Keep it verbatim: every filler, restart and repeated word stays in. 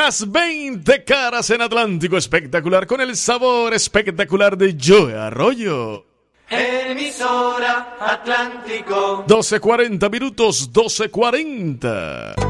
Las veinte caras en Atlántico Espectacular con el sabor espectacular de Joe Arroyo. Emisora Atlántico. doce cuarenta minutos, doce cuarenta.